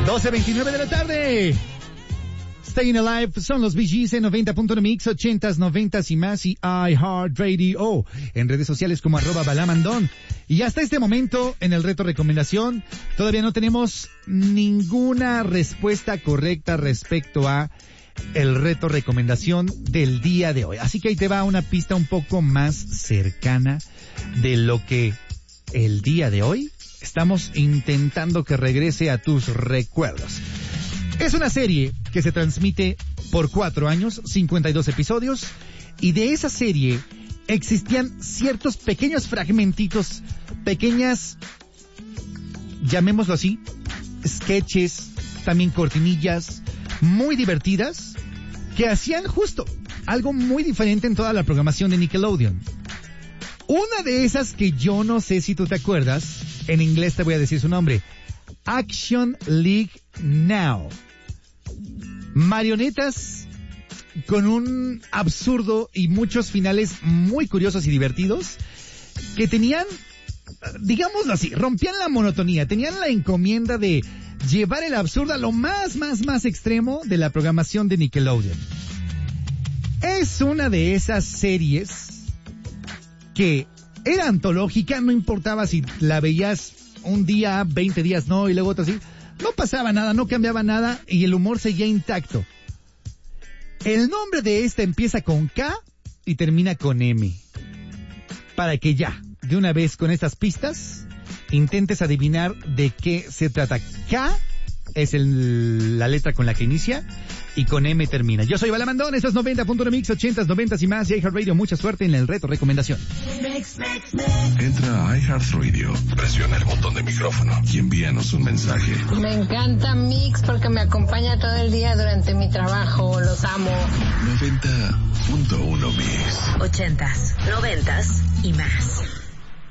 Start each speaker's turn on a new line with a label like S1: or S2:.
S1: 12:29 de la tarde. Staying Alive son los BGs en 90.1 Mix, 80s, 90s y más, y iHeartRadio en redes sociales como @balamandón. Y hasta este momento, en el reto recomendación, todavía no tenemos ninguna respuesta correcta respecto a el reto recomendación del día de hoy. Así que ahí te va una pista un poco más cercana de lo que el día de hoy estamos intentando que regrese a tus recuerdos. Es una serie que se transmite por 4 años, 52 episodios, y de esa serie existían ciertos pequeños fragmentitos, pequeñas, llamémoslo así, sketches, también cortinillas, muy divertidas, que hacían justo algo muy diferente en toda la programación de Nickelodeon. Una de esas que yo no sé si tú te acuerdas, en inglés te voy a decir su nombre, Action League Now. Marionetas con un absurdo y muchos finales muy curiosos y divertidos que tenían, digámoslo así, rompían la monotonía, tenían la encomienda de llevar el absurdo a lo más extremo de la programación de Nickelodeon. Es una de esas series que era antológica, no importaba si la veías un día, 20 días no, y luego otro así. No pasaba nada, no cambiaba nada y el humor seguía intacto. El nombre de esta empieza con K y termina con M. Para que ya, de una vez con estas pistas, intentes adivinar de qué se trata. K es la letra con la que inicia y con M termina. Yo soy Balamandón, esto es 90.1 Mix, 80s, 90s y más, y iHeartRadio. Mucha suerte en el reto recomendación.
S2: Entra a iHeartRadio, presiona el botón de micrófono y envíanos un mensaje.
S3: Me encanta Mix porque me acompaña todo el día durante mi trabajo, los amo.
S2: 90.1 Mix.
S4: 80s, 90s y más.